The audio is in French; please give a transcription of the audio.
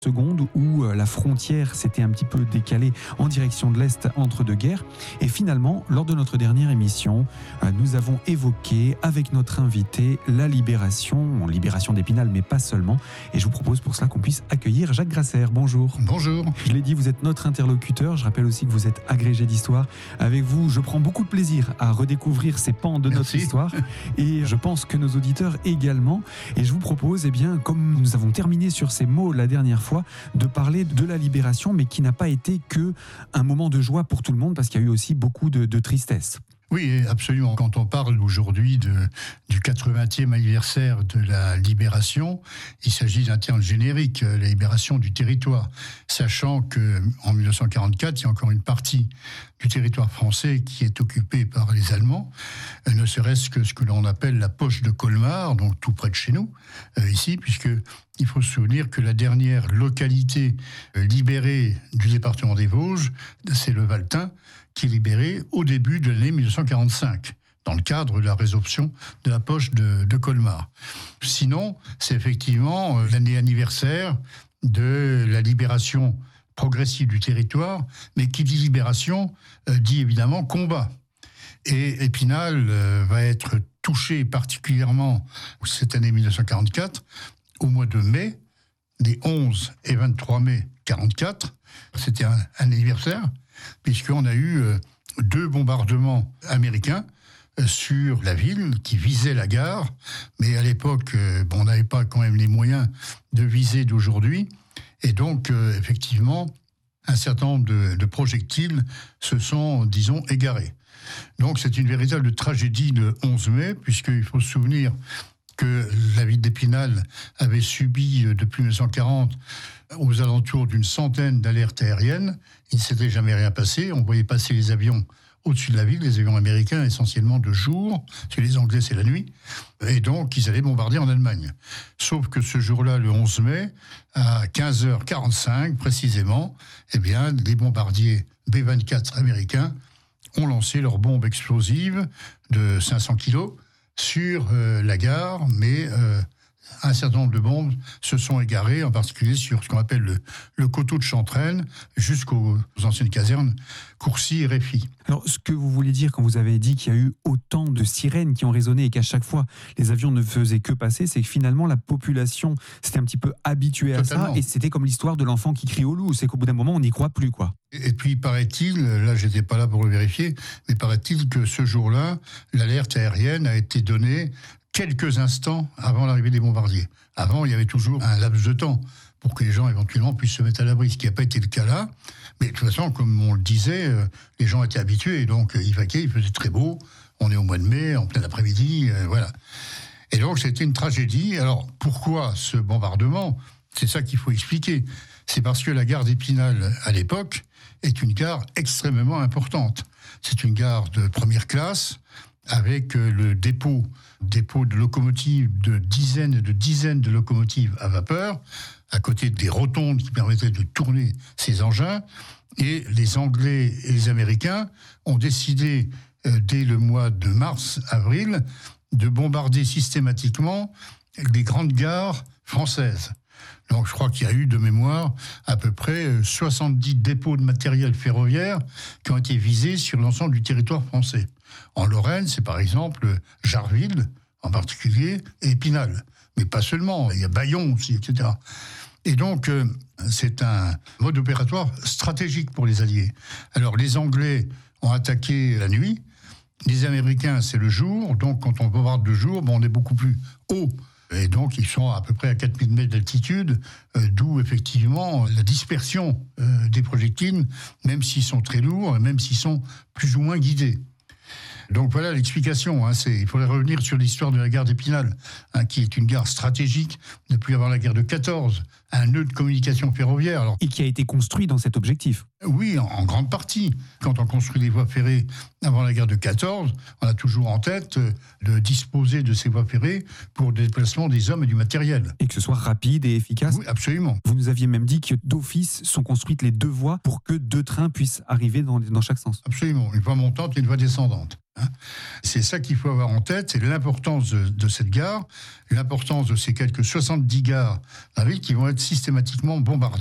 seconde où la frontière s'était un petit peu décalée en direction de l'Est entre deux guerres. Et finalement, lors de notre dernière émission, nous avons évoqué avec notre invité la libération d'Épinal, mais pas seulement. Et je vous propose pour cela qu'on puisse accueillir Jacques Grasser. Bonjour. Bonjour. Je l'ai dit, vous êtes notre interlocuteur. Je rappelle aussi que vous êtes agrégé d'histoire. Avec vous, je prends beaucoup de plaisir à redécouvrir ces pans de notre histoire. Et je pense que nos auditeurs également. Et je vous propose, comme nous avons terminé sur ces mots la dernière fois, de parler de la libération, mais qui n'a pas été que un moment de joie pour tout le monde, parce qu'il y a eu aussi beaucoup de tristesse. Oui, absolument. Quand on parle aujourd'hui du 80e anniversaire de la libération, il s'agit d'un terme générique, la libération du territoire, sachant qu'en 1944, il y a encore une partie du territoire français qui est occupée par les Allemands, ne serait-ce que ce que l'on appelle la poche de Colmar, donc tout près de chez nous, ici, puisque il faut se souvenir que la dernière localité libérée du département des Vosges, c'est le Valtin, qui est libéré au début de l'année 1945, dans le cadre de la résorption de la poche de Colmar. Sinon, c'est effectivement l'année anniversaire de la libération progressive du territoire, mais qui dit libération dit évidemment combat. Et Épinal va être touché particulièrement cette année 1944, au mois de mai, les 11 et 23 mai 1944. C'était un anniversaire, puisqu'on a eu 2 bombardements américains sur la ville qui visaient la gare. Mais à l'époque, on n'avait pas quand même les moyens de viser d'aujourd'hui. Et donc, effectivement, un certain nombre de projectiles se sont, disons, égarés. Donc, c'est une véritable tragédie le 11 mai, puisqu'il faut se souvenir que la ville d'Épinal avait subi depuis 1940 aux alentours d'une centaine d'alertes aériennes. Il ne s'était jamais rien passé. On voyait passer les avions au-dessus de la ville, les avions américains essentiellement de jour, chez les Anglais c'est la nuit, et donc ils allaient bombarder en Allemagne. Sauf que ce jour-là, le 11 mai, à 15h45 précisément, les bombardiers B-24 américains ont lancé leurs bombes explosives de 500 kilos sur la gare, mais un certain nombre de bombes se sont égarées, en particulier sur ce qu'on appelle le coteau de Chantraine, jusqu'aux anciennes casernes Courcy et Réfy. Alors, ce que vous voulez dire quand vous avez dit qu'il y a eu autant de sirènes qui ont résonné et qu'à chaque fois les avions ne faisaient que passer, c'est que finalement la population s'était un petit peu habituée à ça, et c'était comme l'histoire de l'enfant qui crie au loup, c'est qu'au bout d'un moment on n'y croit plus, quoi. Et puis paraît-il, là j'étais pas là pour le vérifier, mais paraît-il que ce jour-là, l'alerte aérienne a été donnée quelques instants avant l'arrivée des bombardiers. Avant, il y avait toujours un laps de temps pour que les gens éventuellement puissent se mettre à l'abri, ce qui n'a pas été le cas là. Mais de toute façon, comme on le disait, les gens étaient habitués, donc ils vaquaient, il faisait très beau, on est au mois de mai, en plein après-midi, voilà. Et donc c'était une tragédie. Alors pourquoi ce bombardement ? C'est ça qu'il faut expliquer. C'est parce que la gare d'Épinal, à l'époque, est une gare extrêmement importante. C'est une gare de première classe, avec le dépôt de locomotives, de dizaines et de dizaines de locomotives à vapeur, à côté des rotondes qui permettaient de tourner ces engins. Et les Anglais et les Américains ont décidé, dès le mois de mars-avril, de bombarder systématiquement les grandes gares françaises. Donc je crois qu'il y a eu de mémoire à peu près 70 dépôts de matériel ferroviaire qui ont été visés sur l'ensemble du territoire français. En Lorraine, c'est par exemple Jarville, en particulier, et Épinal. Mais pas seulement, il y a Bayonne aussi, etc. Et donc, c'est un mode opératoire stratégique pour les Alliés. Alors, les Anglais ont attaqué la nuit, les Américains, c'est le jour, donc quand on bombarde de jour, on est beaucoup plus haut. Et donc, ils sont à peu près à 4000 mètres d'altitude, d'où effectivement la dispersion des projectiles, même s'ils sont très lourds, même s'ils sont plus ou moins guidés. Donc voilà l'explication. Il faudrait revenir sur l'histoire de la gare d'Épinal, qui est une gare stratégique depuis avant la guerre de 14, un nœud de communication ferroviaire. Et qui a été construit dans cet objectif. Oui, en grande partie. Quand on construit des voies ferrées avant la guerre de 14, on a toujours en tête de disposer de ces voies ferrées pour le déplacement des hommes et du matériel. Et que ce soit rapide et efficace. Oui, absolument. Vous nous aviez même dit que d'office sont construites les 2 voies pour que 2 trains puissent arriver dans chaque sens. Absolument, une voie montante et une voie descendante. C'est ça qu'il faut avoir en tête, c'est l'importance de cette gare, l'importance de ces quelques 70 gares dans la ville qui vont être systématiquement bombardés.